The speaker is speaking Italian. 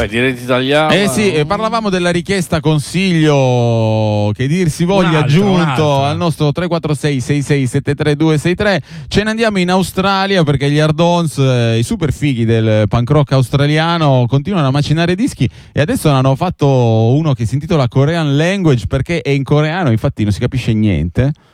Beh, direi italiano. Sì, parlavamo della richiesta consiglio, che dir si voglia, aggiunto al nostro 346 6673 263. Ce ne andiamo in Australia perché gli Ardons, i super fighi del punk rock australiano, continuano a macinare dischi e adesso ne hanno fatto uno che si intitola Korean Language perché è in coreano, infatti non si capisce niente.